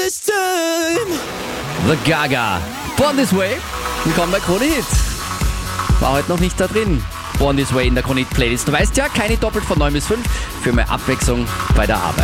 this time. The Gaga. Born This Way. Willkommen bei Krone Hit. War heute noch nicht da drin. Born This Way in der Krone Hit Playlist. Du weißt ja, keine doppelt von 9 bis 5 für mehr Abwechslung bei der Arbeit.